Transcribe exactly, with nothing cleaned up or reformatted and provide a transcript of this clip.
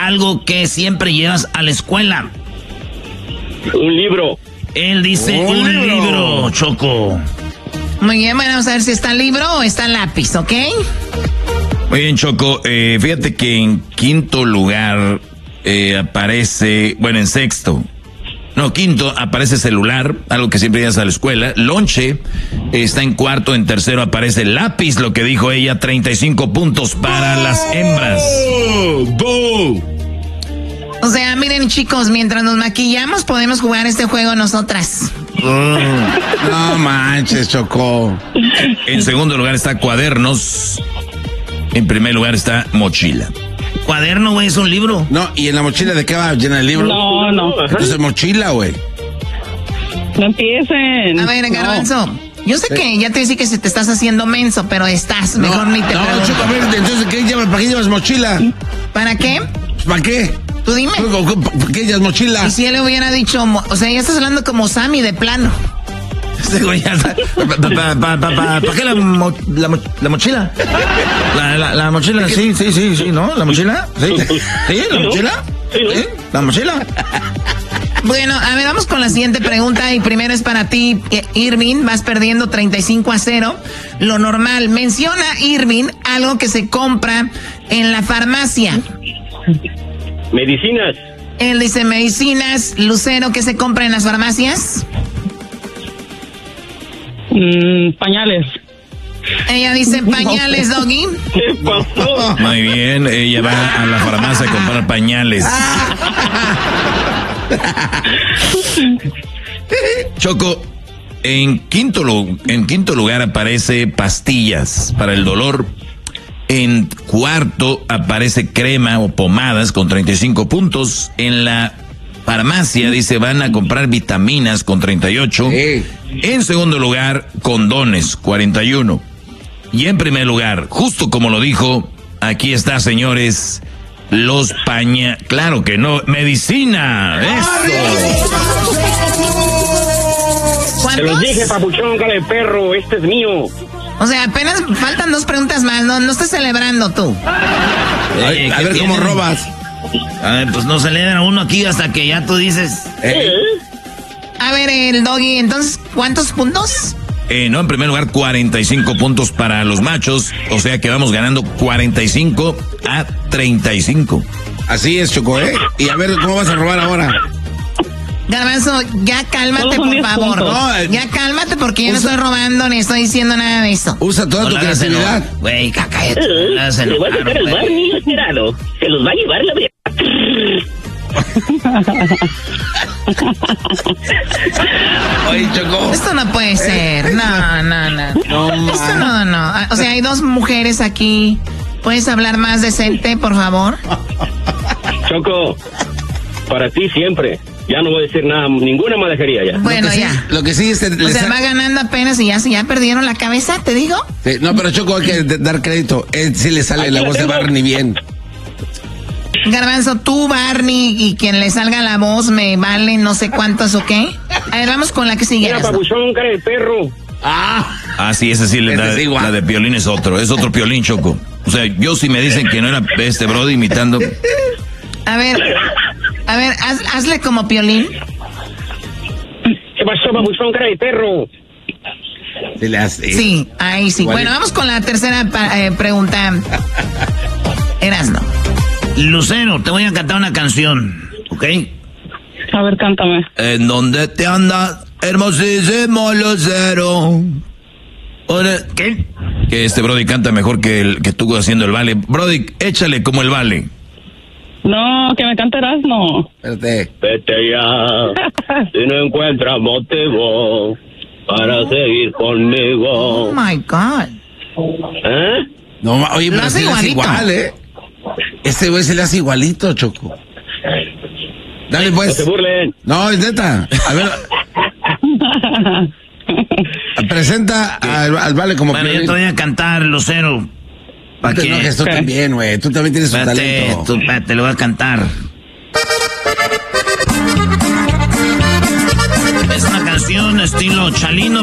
algo que siempre llevas a la escuela. Un libro. Él dice un, un libro. libro, Choco. Muy bien, bueno, vamos a ver si está libro o está lápiz, ¿ok? Muy bien, Choco. Eh, fíjate que en quinto lugar eh, aparece, bueno, en sexto. No, quinto, aparece celular, algo que siempre llevas a la escuela. Lonche está en cuarto, en tercero aparece lápiz, lo que dijo ella, treinta y cinco puntos para las hembras. O sea, miren chicos, mientras nos maquillamos podemos jugar este juego nosotras. Mm. No manches, Choco. En segundo lugar está cuadernos. En primer lugar está mochila. Cuaderno, güey, es un libro. No, ¿y en la mochila de qué va llena el libro? No, no. Entonces mochila, güey. No empiecen. A ver, Garbanzo, no. Yo sé que ya te decía que se te estás haciendo menso, pero estás, No, mejor ni te no, pregunto. Choco, a ver, entonces, ¿qué llevas? ¿Para qué llevas mochila? ¿Para qué? ¿Para qué? Tú dime. ¿Para qué llevas mochila? Y si él le hubiera dicho, o sea, ya estás hablando como Sammy de plano. Sí, güey, ya está. ¿Para pa, pa, pa, pa, qué la, mo, la, mo, la mochila? La, la, la mochila, sí, sí, sí, sí, ¿no? ¿La mochila? Sí, sí, la mochila. Sí, la mochila. Bueno, a ver, vamos con la siguiente pregunta y primero es para ti, Irving, vas perdiendo treinta y cinco a cero. Lo normal, menciona, Irving, algo que se compra en la farmacia. Medicinas. Él dice medicinas. Lucero, ¿qué se compra en las farmacias? Mm, pañales. Ella dice pañales, Doggy. ¿Qué pasó? Muy bien, ella va a la farmacia a comprar pañales. Choco, en quinto, lu- en quinto lugar aparece pastillas para el dolor. En cuarto aparece crema o pomadas con treinta y cinco puntos. En la farmacia dice van a comprar vitaminas con treinta y ocho. Sí. En segundo lugar, condones, cuarenta y uno. Y en primer lugar, justo como lo dijo, aquí está, señores, los paña... Claro que no, medicina. ¡Eso! Te los ¿Cuántos? dije, papuchón, cara de perro. Este es mío. O sea, apenas faltan dos preguntas más, no, no estés celebrando tú. Eh, A ¿qué ver cómo tienen? robas. A ver, pues no se le da a uno aquí hasta que ya tú dices. Eh, A ver, el Doggy, entonces, ¿cuántos puntos? Eh, no, en primer lugar, cuarenta y cinco puntos para los machos. O sea que vamos ganando cuarenta y cinco a treinta y cinco. Así es, Choco, ¿eh? Y a ver, ¿cómo vas a robar ahora? Garbanzo, ya cálmate, Todos son por diez favor. puntos. No, eh, Ya cálmate porque yo no usa- estoy robando ni estoy diciendo nada de eso. Usa toda No tu la hagas creatividad. enojar. Güey, ca- cállate. no la hagas Le va a enojar, tocar el güey. Barney esperado. Se los va a llevar la verga. Oye, Choco. Esto no puede ser. No, no, no. No, Esto man. no, no. Ah, O sea, hay dos mujeres aquí. ¿Puedes hablar más decente, por favor? Choco, para ti siempre. Ya no voy a decir nada, ninguna malejería ya. Bueno, Lo que sí- ya. Lo que sí es... O le sea, sa- va ganando apenas y ya, ya perdieron la cabeza, ¿te digo? Sí, no, pero Choco, hay que d- dar crédito. Él sí le sale Aquí la la voz de tengo. Barney bien. Garbanzo, tú, Barney, y quien le salga la voz me vale no sé cuántos, ¿ok? A ver, vamos con la que sigue. Mira, Erasmo. papuchón, cara de perro. Ah, sí, ese sí le Ese da. es igual. La de Piolín es otro, es otro Piolín, Choco. O sea, yo si me dicen que no era este Brody imitando. A ver, a ver, haz- hazle como Piolín. ¿Qué pasó, papuchón, cara de perro? Sí, le hace. Sí, ahí sí. Igual. Bueno, vamos con la tercera pa- eh, pregunta. Erasno. Lucero, te voy a cantar una canción, ¿ok? A ver, cántame. ¿En dónde te andas, hermosísimo Lucero? Ore- ¿Qué? Que este Brody canta mejor que, el, que tú haciendo el vale. Brody, échale como el vale. No, que me cante Erasmo. Espérate. Vete ya, si no encuentras motivo para seguir Oh conmigo. my God. ¿Eh? No, ma- oye, Lo pero hace sí le hace igualito. igual, ¿eh? Este güey se le hace igualito, Choco. Dale, No pues. se burlen. No, es neta. A ver, presenta al, al vale como Bueno, yo Piolín. te voy a cantar, Lucero. No ¿Para te qué? enojes, tú también, güey. Tú también tienes un Espérate, talento. tú, espérate, lo voy a cantar. Es una canción estilo Chalino,